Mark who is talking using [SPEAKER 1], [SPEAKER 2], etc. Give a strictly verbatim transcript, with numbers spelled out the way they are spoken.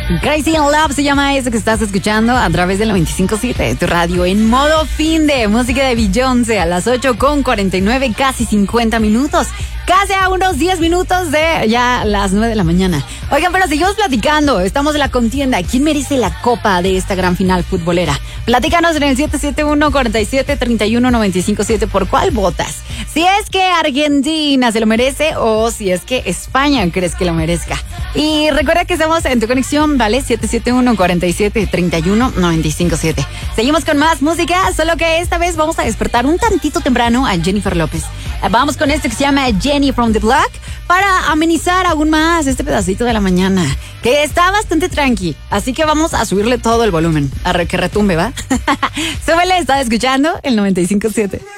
[SPEAKER 1] Crazy in Love se llama eso que estás escuchando a través del noventa y cinco punto siete de tu radio en modo fin de música de Beyoncé a las ocho con cuarenta y nueve, casi cincuenta minutos. Casi a unos diez minutos de ya las nueve de la mañana. Oigan, pero seguimos platicando. Estamos en la contienda. ¿Quién merece la copa de esta gran final futbolera? Platícanos en el siete siete uno, cuatro siete, tres uno, nueve cinco siete. ¿Por cuál votas? Si es que Argentina se lo merece o si es que España crees que lo merezca. Y recuerda que estamos en tu conexión, ¿vale? siete siete uno, cuatro siete, tres uno, nueve cinco siete. Seguimos con más música, solo que esta vez vamos a despertar un tantito temprano a Jennifer López. Vamos con esto que se llama Jenny from the Block para amenizar aún más este pedacito de la mañana, que está bastante tranqui. Así que vamos a subirle todo el volumen, a re- que retumbe, ¿va? Súbele, está escuchando el noventa y cinco punto siete.